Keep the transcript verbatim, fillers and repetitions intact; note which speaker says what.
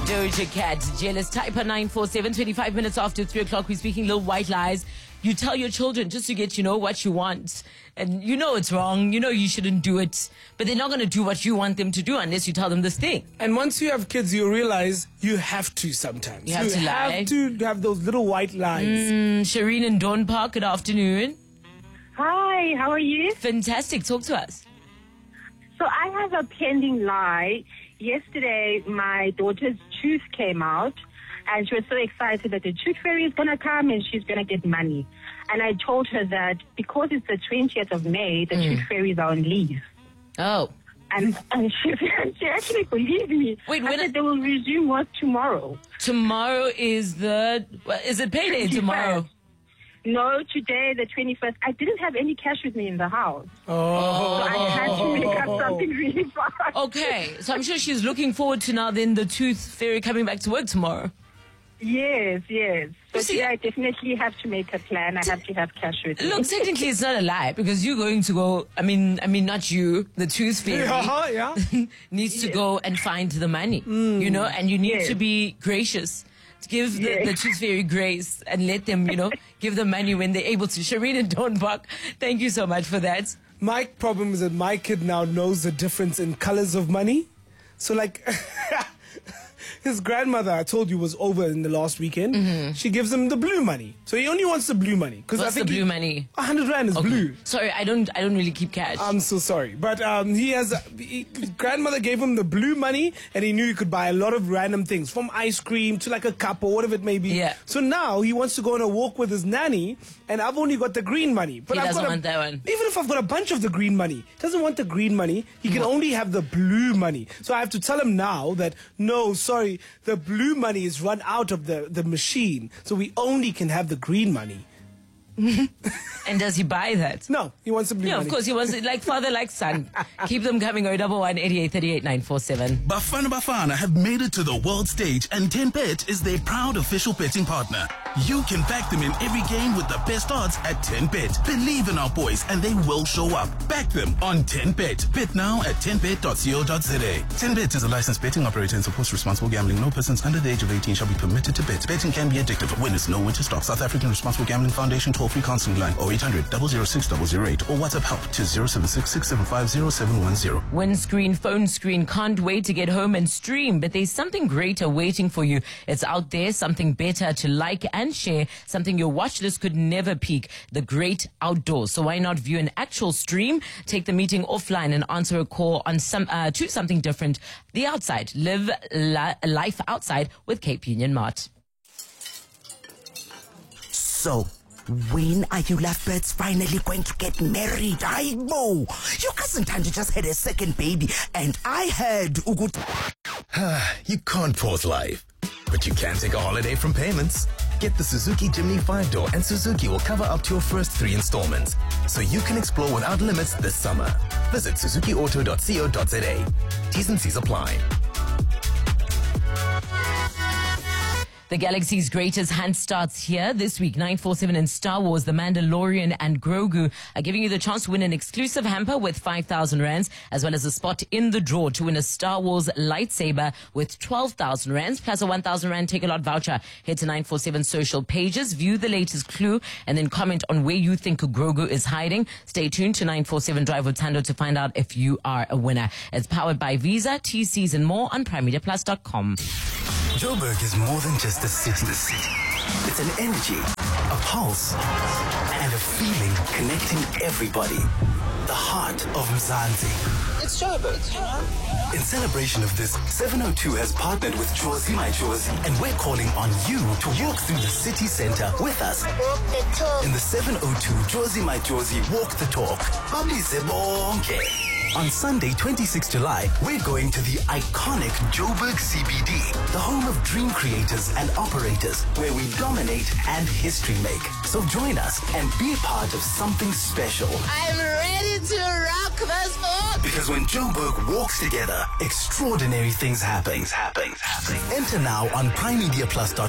Speaker 1: Doja Cat, Jealous. Type nine four seven, twenty-five minutes after three o'clock. We're speaking little white lies. You tell your children just to get, you know, what you want. And you know it's wrong. You know you shouldn't do it. But they're not going to do what you want them to do unless you tell them this thing.
Speaker 2: And once you have kids, you realize you have to sometimes.
Speaker 1: You have
Speaker 2: you
Speaker 1: to lie.
Speaker 2: have to have those little white lies.
Speaker 1: Mm, Shireen in Dawn Park, good afternoon.
Speaker 3: Hi, how are you?
Speaker 1: Fantastic. Talk to us.
Speaker 3: So I have a pending lie. Yesterday, my daughter's tooth came out, and she was so excited that the tooth fairy is going to come and she's going to get money. And I told her that because it's the twentieth of May, the mm. tooth fairies are on leave.
Speaker 1: Oh.
Speaker 3: And, and she, she actually believed me.
Speaker 1: Wait,
Speaker 3: I
Speaker 1: when
Speaker 3: said they will resume work tomorrow.
Speaker 1: Tomorrow is the... Is it payday tomorrow?
Speaker 3: No, today, the twenty-first. I didn't have any cash with me in the house.
Speaker 2: Oh.
Speaker 3: So I had to make up something really fast.
Speaker 1: Okay, so I'm sure she's looking forward to now then the tooth fairy coming back to work tomorrow.
Speaker 3: Yes, yes. So
Speaker 1: see,
Speaker 3: yeah, I definitely have to make a plan. I have to have cash with me.
Speaker 1: Look, technically it's not a lie because you're going to go, I mean, I mean, not you, the tooth fairy
Speaker 2: Yeah, yeah.
Speaker 1: needs to
Speaker 3: Yes.
Speaker 1: go and find the money, mm. you know, and you need
Speaker 3: Yes.
Speaker 1: to be gracious. To give the,
Speaker 3: Yes.
Speaker 1: the tooth fairy grace and let them, you know, give them money when they're able to. Shireen and Dawn Park, thank you so much for that.
Speaker 2: My problem is that my kid now knows the difference in colors of money. So like... His grandmother, I told you, was over in the last weekend. Mm-hmm. She gives him the blue money. So he only wants the blue money.
Speaker 1: What's
Speaker 2: I think
Speaker 1: the blue
Speaker 2: he,
Speaker 1: money?
Speaker 2: A hundred rand is
Speaker 1: Okay.
Speaker 2: blue.
Speaker 1: Sorry, I don't I don't really keep cash.
Speaker 2: I'm so sorry. But um, he has... He, his grandmother gave him the blue money and he knew he could buy a lot of random things. From ice cream to like a cup or whatever it may be.
Speaker 1: Yeah.
Speaker 2: So now he wants to go on a walk with his nanny and I've only got the green money. But
Speaker 1: He
Speaker 2: I've
Speaker 1: doesn't
Speaker 2: got a,
Speaker 1: want that one.
Speaker 2: Even if I've got a bunch of the green money, he doesn't want the green money. He can only have the blue money. So I have to tell him now that, no, sorry, the blue money is run out of the, the machine. So we only can have the green money.
Speaker 1: And does he buy that?
Speaker 2: No, he wants the blue
Speaker 1: Yeah,
Speaker 2: money.
Speaker 1: of course, he wants it like father, like son. Keep them coming. oh one one, eight eight three eight, nine four seven.
Speaker 4: Bafana Bafana have made it to the world stage and ten bet is their proud official betting partner. You can back them in every game with the best odds at ten bet. Believe in our boys and they will show up. Back them on ten bet. Bet now at ten bet dot co dot za. ten bet is a licensed betting operator and supports responsible gambling. No persons under the age of eighteen shall be permitted to bet. Betting can be addictive. Winners know when to stop. South African Responsible Gambling Foundation toll-free counseling line oh eight hundred, double oh six, double oh eight or WhatsApp help to zero seven six, six seven five, zero seven one zero.
Speaker 1: Windscreen, phone screen, can't wait to get home and stream, but there's something greater waiting for you. It's out there, something better to like and share, something your watch list could never peak, the great outdoors. So why not view an actual stream, take the meeting offline and answer a call on some uh, to something different, the outside. Live li- life outside with Cape Union Mart.
Speaker 5: So, when are you lovebirds finally going to get married? I know. Your cousin Tanja just had a second baby, and I heard Ugut.
Speaker 6: You can't pause life, but you can take a holiday from payments. Get the Suzuki Jimny five-door and Suzuki will cover up to your first three installments, so you can explore without limits this summer. Visit suzuki auto dot co dot za. T's and C's apply.
Speaker 1: The galaxy's greatest hunt starts here this week. nine four seven and Star Wars, The Mandalorian and Grogu are giving you the chance to win an exclusive hamper with five thousand rands, as well as a spot in the draw to win a Star Wars lightsaber with twelve thousand rands, plus a one thousand rand Take-A-Lot voucher. Head to nine four seven social pages, view the latest clue, and then comment on where you think Grogu is hiding. Stay tuned to nine four seven Drive with Tando to find out if you are a winner. It's powered by Visa, T Cs and more on prime media plus dot com.
Speaker 6: Joburg is more than just a city. It's an energy, a pulse, and a feeling connecting everybody. The heart of Mzansi.
Speaker 5: It's Joburg.
Speaker 6: In celebration of this, seven oh two has partnered with Jozi My Jozi, and we're calling on you to walk through the city center with us.
Speaker 7: Walk the talk.
Speaker 6: In the seven oh two Jozi My Jozi Walk the Talk. Babize bonke. On Sunday, twenty-sixth of July, we're going to the iconic Joburg C B D, the home of dream creators and operators, where we dominate and history make. So join us and be a part of something special.
Speaker 7: I'm ready to rock this book.
Speaker 6: Because when Joburg walks together, extraordinary things happen. Things happen. Happen. Enter now on prime media plus dot